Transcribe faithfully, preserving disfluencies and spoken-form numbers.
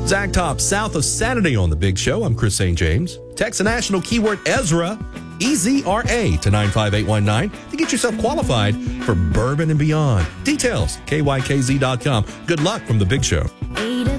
Zach Top, south of Saturday on The Big Show. I'm Chris Saint James. Text the national keyword Ezra, E Z R A, to nine five eight one nine to get yourself qualified for Bourbon and Beyond. Details, K Y K Z dot com. Good luck from The Big Show.